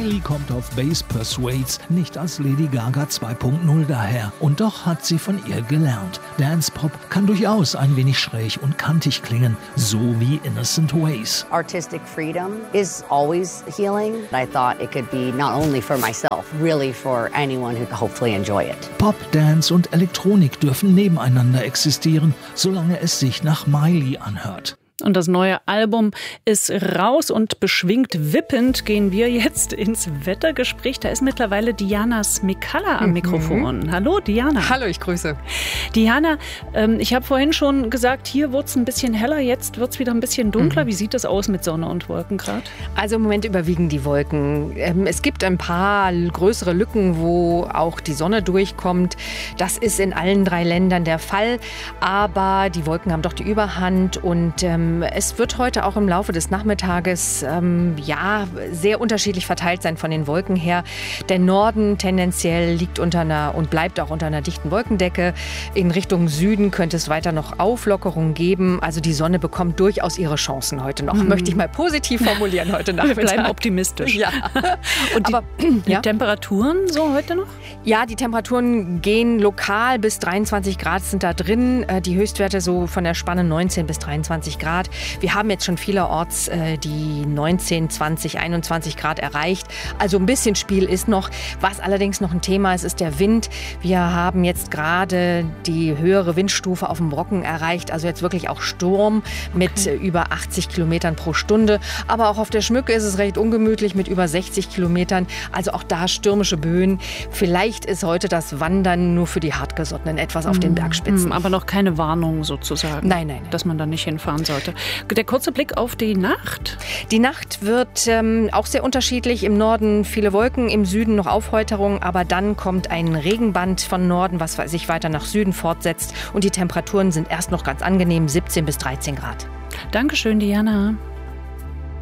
Miley kommt auf Bass Persuades nicht als Lady Gaga 2.0 daher. Und doch hat sie von ihr gelernt. Dance-Pop kann durchaus ein wenig schräg und kantig klingen, so wie Innocent Ways. Artistic freedom is always healing. I thought it could be not only for myself, really for anyone who could hopefully enjoy it. Pop, Dance und Elektronik dürfen nebeneinander existieren, solange es sich nach Miley anhört. Und das neue Album ist raus und beschwingt wippend gehen wir jetzt ins Wettergespräch. Da ist mittlerweile Diana Smikalla am Mikrofon. Hallo Diana. Hallo, ich grüße. Diana, ich habe vorhin schon gesagt, hier wird es ein bisschen heller, jetzt wird es wieder ein bisschen dunkler. Wie sieht das aus mit Sonne und Wolken gerade? Also im Moment überwiegen die Wolken. Es gibt ein paar größere Lücken, wo auch die Sonne durchkommt. Das ist in allen 3 Ländern der Fall. Aber die Wolken haben doch die Überhand und es wird heute auch im Laufe des Nachmittages sehr unterschiedlich verteilt sein von den Wolken her. Der Norden tendenziell liegt und bleibt auch unter einer dichten Wolkendecke. In Richtung Süden könnte es weiter noch Auflockerungen geben. Also die Sonne bekommt durchaus ihre Chancen heute noch. Möchte ich mal positiv formulieren heute Nachmittag. Wir bleiben optimistisch. Ja. Und die Temperaturen so heute noch? Ja, die Temperaturen gehen lokal bis 23 Grad sind da drin. Die Höchstwerte so von der Spanne 19 bis 23 Grad. Wir haben jetzt schon vielerorts die 19, 20, 21 Grad erreicht. Also ein bisschen Spiel ist noch. Was allerdings noch ein Thema ist, ist der Wind. Wir haben jetzt gerade die höhere Windstufe auf dem Brocken erreicht. Also jetzt wirklich auch Sturm mit über 80 Kilometern pro Stunde. Aber auch auf der Schmücke ist es recht ungemütlich mit über 60 Kilometern. Also auch da stürmische Böen. Vielleicht ist heute das Wandern nur für die Hartgesottenen etwas auf den Bergspitzen. Aber noch keine Warnung sozusagen. Nein. Dass man da nicht hinfahren sollte. Der kurze Blick auf die Nacht. Die Nacht wird auch sehr unterschiedlich. Im Norden viele Wolken, im Süden noch Aufheuterung. Aber dann kommt ein Regenband von Norden, was sich weiter nach Süden fortsetzt. Und die Temperaturen sind erst noch ganz angenehm, 17 bis 13 Grad. Dankeschön, Diana.